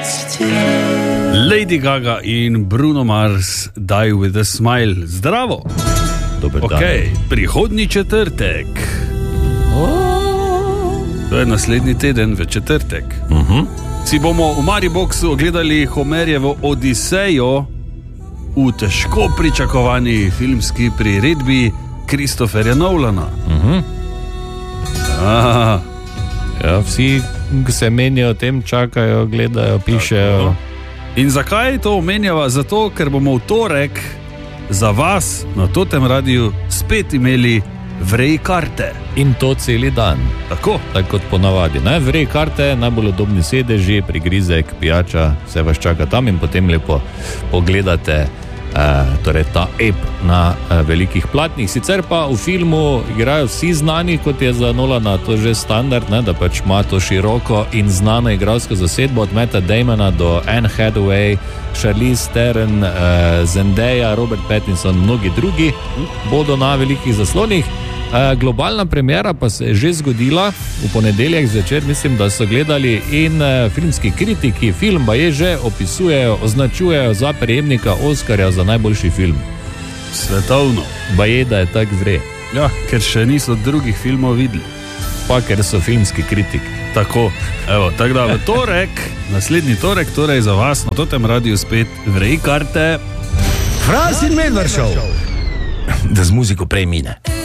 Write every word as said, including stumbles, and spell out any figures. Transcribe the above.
Lady Gaga in Bruno Mars, Die with a Smile. Zdravo. Dober dan. Okay, prihodnji četrtek. To je naslednji teden v četrtek. Uh-huh. Si bomo v Mariboxu ogledali Homerjevo Odisejo v težko pričakovani filmski priredbi Christopherja Nolana. Uh-huh. Ah. Ja, vsi se menijo o tem, čakajo, gledajo, pišejo. In zakaj to omenjava? Zato, ker bomo v torek za vas na Totem radiju spet imeli vrej karte. In to celi dan. Tako. Tako kot ponavadi. Ne? Vrej karte, najbolj udobni sedeži, prigrizek, pijača, vse vas čaka tam in potem lepo pogledate Uh, torej ta ep na uh, velikih platnih. Sicer pa v filmu igrajo vsi znani, kot je za Nolana to že standard, ne, da pač ima to široko in znano igralsko zasedbo od Matta Damona do Anne Hathaway, Charlize Theron, uh, Zendaya, Robert Pattinson, mnogi drugi bodo na velikih zaslonih. Uh, globalna premiera pa se je že zgodila v ponedeljek zvečer, mislim, da so gledali in uh, filmski kritiki film pa je že opisujejo, označujejo za prejemnika Oskarja za najboljši film. Svetovno. Pa je, da je tak vre. Ja, ker še niso drugih filmov videli. Pa ker so filmski kritiki. Tako, evo, tako da v torek, naslednji torek, torej za vas na Totem radiju spet vrej karte. Fras in Medvard Show. Da z muziko prej mine.